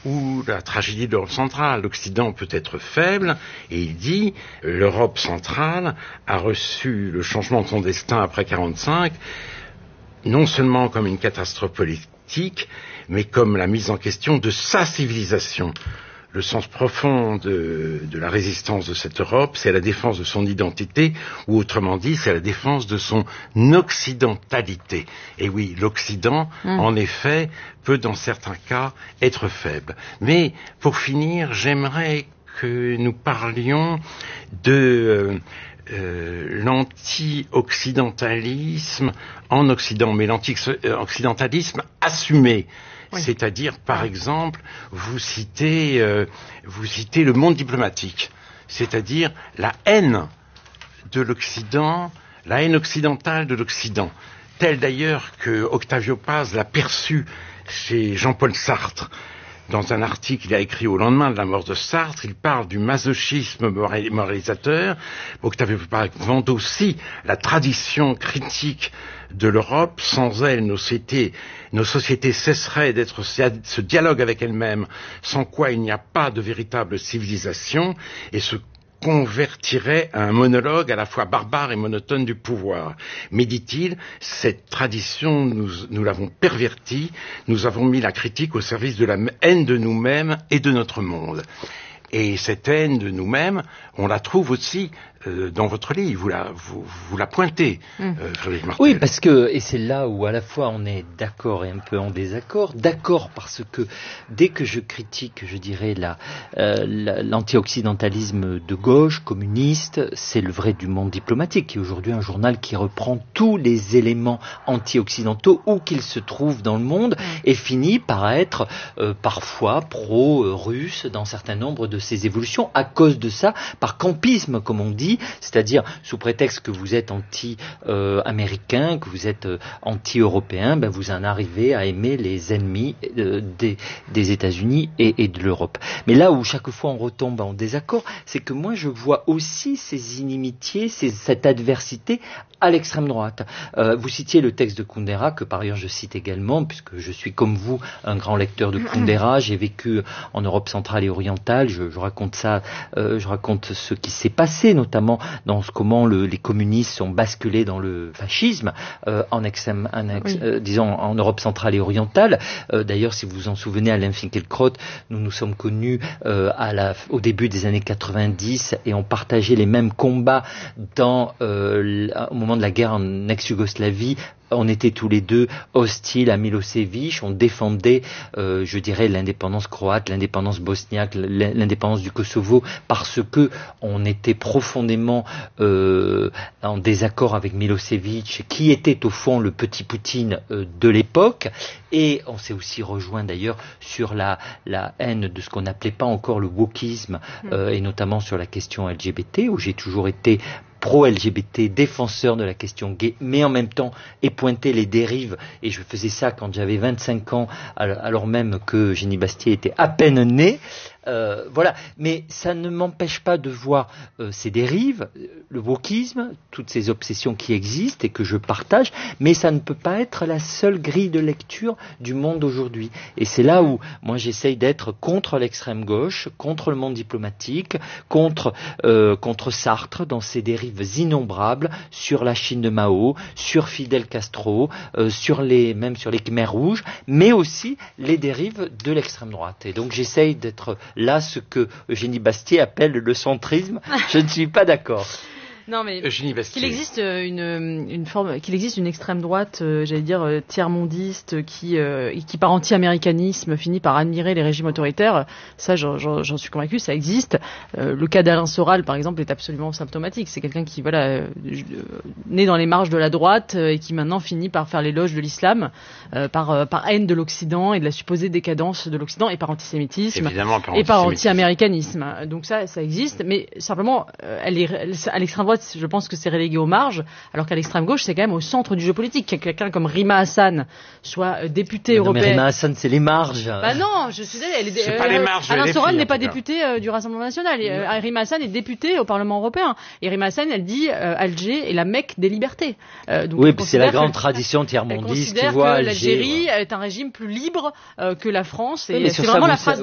ou la tragédie de l'Europe centrale. L'Occident peut être faible, et il dit l'Europe centrale a reçu le changement de son destin après 1945, non seulement comme une catastrophe politique, mais comme la mise en question de sa civilisation. Le sens profond de la résistance de cette Europe, c'est la défense de son identité, ou autrement dit, c'est la défense de son occidentalité. Et oui, l'Occident, en effet, peut dans certains cas être faible. Mais, pour finir, j'aimerais que nous parlions de l'anti-occidentalisme en Occident, mais l'anti-occidentalisme assumé. Oui. C'est-à-dire, par exemple, vous citez le monde diplomatique, c'est-à-dire la haine de l'Occident, la haine occidentale de l'Occident, telle d'ailleurs que Octavio Paz l'a perçue chez Jean-Paul Sartre. Dans un article qu'il a écrit au lendemain de la mort de Sartre, il parle du masochisme moralisateur. Octavio Paz vante aussi la tradition critique de l'Europe. Sans elle, nos sociétés cesseraient d'être ce dialogue avec elles-mêmes, sans quoi il n'y a pas de véritable civilisation, et se convertirait à un monologue à la fois barbare et monotone du pouvoir. Mais, dit-il, cette tradition, nous l'avons pervertie, nous avons mis la critique au service de la haine de nous-mêmes et de notre monde. Et cette haine de nous-mêmes, on la trouve aussi dans votre livre, vous la pointez, Frédéric Martel. Oui, parce que, et c'est là où à la fois on est d'accord et un peu en désaccord. D'accord parce que dès que je critique, je dirais, l'anti-occidentalisme de gauche, communiste, c'est le vrai du monde diplomatique, qui est aujourd'hui un journal qui reprend tous les éléments anti-occidentaux où qu'ils se trouvent dans le monde et finit par être parfois pro-russe dans un certain nombre de ses évolutions à cause de ça, par campisme, comme on dit, c'est-à-dire sous prétexte que vous êtes anti-américain, que vous êtes anti-européen, ben vous en arrivez à aimer les ennemis des États-Unis et de l'Europe. Mais là où chaque fois on retombe en désaccord, c'est que moi je vois aussi ces inimitiés, cette adversité à l'extrême droite. Vous citiez le texte de Kundera, que par ailleurs je cite également, puisque je suis comme vous un grand lecteur de Kundera, j'ai vécu en Europe centrale et orientale, je raconte ça, je raconte ce qui s'est passé, notamment dans comment les communistes sont basculés dans le fascisme, disons en Europe centrale et orientale. D'ailleurs, si vous vous en souvenez, Alain Finkielkraut, nous nous sommes connus au début des années 90 et on partageait les mêmes combats au moment de la guerre en ex-Yougoslavie. On était tous les deux hostiles à Milosevic, on défendait, je dirais, l'indépendance croate, l'indépendance bosniaque, l'indépendance du Kosovo, parce que on était profondément en désaccord avec Milosevic, qui était au fond le petit Poutine de l'époque, et on s'est aussi rejoint d'ailleurs sur la haine de ce qu'on n'appelait pas encore le wokisme, et notamment sur la question LGBT, où j'ai toujours été pro-LGBT, défenseur de la question gay, mais en même temps et pointer les dérives, et je faisais ça quand j'avais 25 ans, alors même que Génie Bastier était à peine né. Voilà, mais ça ne m'empêche pas de voir ces dérives, le wokisme, toutes ces obsessions qui existent et que je partage, mais ça ne peut pas être la seule grille de lecture du monde aujourd'hui. Et c'est là où moi j'essaye d'être contre l'extrême gauche, contre le monde diplomatique, contre Sartre dans ses dérives innombrables sur la Chine de Mao, sur Fidel Castro, même sur les Khmers rouges, mais aussi les dérives de l'extrême droite. Et donc j'essaye d'être là ce que Eugénie Bastier appelle le centrisme. Je ne suis pas d'accord. Non, mais qu'il existe une extrême droite, j'allais dire tiers-mondiste, qui par anti-américanisme finit par admirer les régimes autoritaires, ça j'en suis convaincu, ça existe. Le cas d'Alain Soral, par exemple, est absolument symptomatique. C'est quelqu'un qui né dans les marges de la droite et qui maintenant finit par faire l'éloge de l'islam, par haine de l'Occident et de la supposée décadence de l'Occident, et par antisémitisme et par anti-américanisme. Donc ça existe, mais simplement à l'extrême droite, je pense que c'est relégué aux marges, alors qu'à l'extrême gauche, c'est quand même au centre du jeu politique. Quelqu'un comme Rima Hassan soit députée européenne. Mais Rima Hassan, c'est les marges. Bah non, je suis désolée. C'est pas les marges. Alain Soral n'est pas député du Rassemblement national. Rima Hassan est députée au Parlement européen. Et Rima Hassan, elle dit Alger est la Mecque des libertés. Donc oui, c'est la grande tradition tiers-mondiste qui voit Alger. L'Algérie est un régime plus libre que la France. Et oui, c'est vraiment la phrase